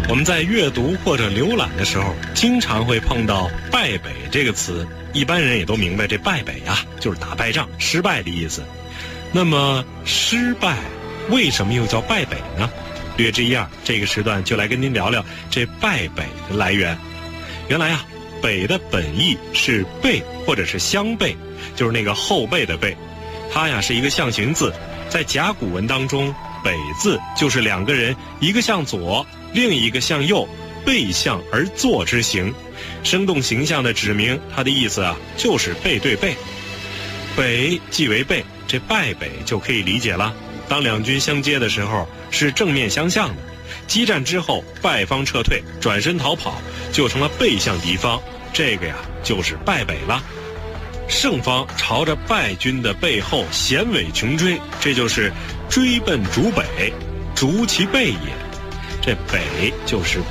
我们在阅读或者浏览的时候，经常会碰到败北这个词，一般人也都明白这败北啊，就是打败仗、失败的意思。那么失败为什么又叫败北呢？略知一二，这个时段就来跟您聊聊这败北的来源。原来啊，北的本意是背或者是相背，就是那个后背的背，它呀是一个象形字，在甲骨文当中，北字就是两个人，一个向左，另一个向右，背向而坐之形，生动形象地指明它的意思啊，就是背对背。北即为背，这败北就可以理解了。当两军相接的时候，是正面相向的，激战之后，败方撤退，转身逃跑，就成了背向敌方，这个呀就是败北了。胜方朝着败军的背后衔尾穷追，这就是追奔逐北，逐其背也。这北就是